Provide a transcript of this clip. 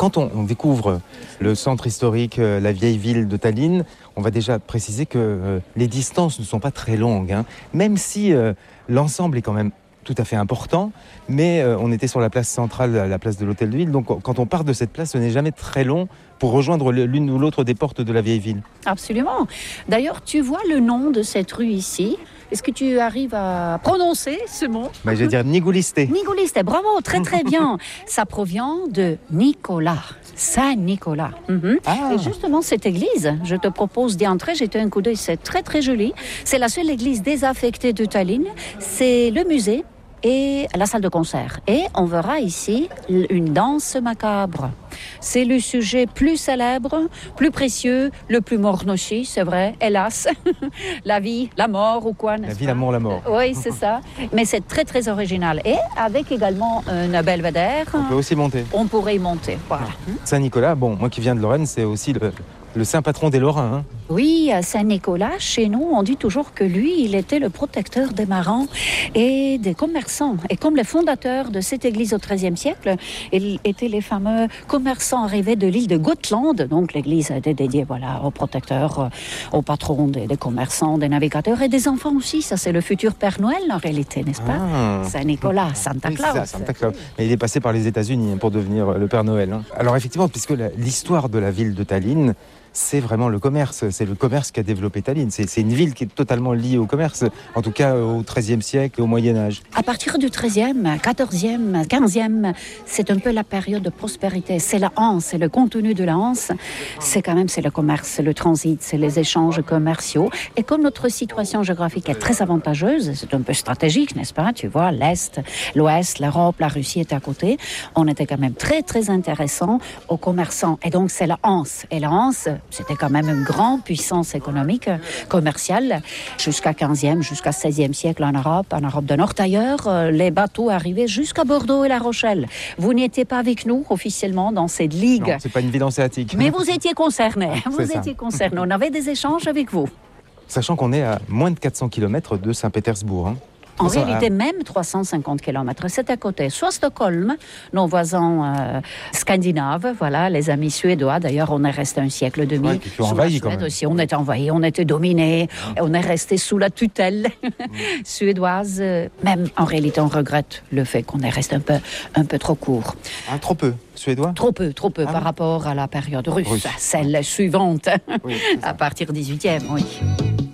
quand on découvre le centre historique, la vieille ville de Tallinn, on va déjà préciser que les distances ne sont pas très longues, hein, même si l'ensemble est quand même tout à fait important, mais on était sur la place centrale, la place de l'Hôtel de Ville, donc quand on part de cette place, ce n'est jamais très long pour rejoindre l'une ou l'autre des portes de la vieille ville. Absolument. D'ailleurs, tu vois le nom de cette rue ici. Est-ce que tu arrives à prononcer ce mot? Je vais dire Niguliste. Niguliste, bravo, très très bien. Ça provient de Nicolas, Saint-Nicolas. Ah. Et justement, cette église, je te propose d'y entrer, j'ai un coup d'œil, c'est très très joli. C'est la seule église désaffectée de Tallinn. C'est le musée et la salle de concert. Et on verra ici une danse macabre. C'est le sujet plus célèbre, plus précieux, le plus morne aussi, c'est vrai, hélas. La vie, la mort ou quoi, n'est-ce pas? La vie, l'amour, la mort. Oui, c'est ça. Mais c'est très très original. Et avec également un belvédère. On peut aussi monter. On pourrait y monter, voilà. Saint-Nicolas, bon, moi qui viens de Lorraine, c'est aussi le saint patron des Lorrains. Hein. Oui, à Saint-Nicolas, chez nous, on dit toujours que lui, il était le protecteur des marins et des commerçants. Et comme les fondateurs de cette église au XIIIe siècle, ils étaient les fameux commerçants arrivés de l'île de Gotland. Donc l'église a été dédiée aux protecteurs, aux patrons des commerçants, des navigateurs et des enfants aussi. Ça, c'est le futur Père Noël, en réalité, n'est-ce pas? Saint-Nicolas, Santa Claus. Oui, c'est ça, Santa Claus. Mais il est passé par les États-Unis pour devenir le Père Noël. Hein. Alors effectivement, puisque l'histoire de la ville de Tallinn, c'est vraiment le commerce. C'est le commerce qui a développé Tallinn. C'est une ville qui est totalement liée au commerce, en tout cas au XIIIe siècle et au Moyen-Âge. À partir du XIIIe, XIVe, XVe, c'est un peu la période de prospérité. C'est la Hanse, c'est le contenu de la Hanse. C'est le commerce, c'est le transit, c'est les échanges commerciaux. Et comme notre situation géographique est très avantageuse, c'est un peu stratégique, n'est-ce pas? Tu vois, l'Est, l'Ouest, l'Europe, la Russie est à côté. On était quand même très, très intéressant aux commerçants. Et donc, c'est la Hanse. Et la Hanse, c'était quand même une grande puissance économique, commerciale, jusqu'à 15e, jusqu'à 16e siècle en Europe de Nord. D'ailleurs, les bateaux arrivaient jusqu'à Bordeaux et La Rochelle. Vous n'étiez pas avec nous officiellement dans cette ligue. Non, c'est pas une ville hanséatique. Mais vous étiez concernés. On avait des échanges avec vous. Sachant qu'on est à moins de 400 km de Saint-Pétersbourg. Hein. En réalité, même 350 km. C'est à côté. Soit Stockholm, nos voisins scandinaves, voilà, les amis suédois. D'ailleurs, on est resté un siècle et demi. Ouais, qui ont envahi quand même. Aussi, on était envahi, on était dominé. On est resté sous la tutelle suédoise. Même, en réalité, on regrette le fait qu'on est resté un peu trop court. Ah, trop peu, suédois? Trop peu par rapport à la période russe. Celle suivante, à partir du 18e, oui.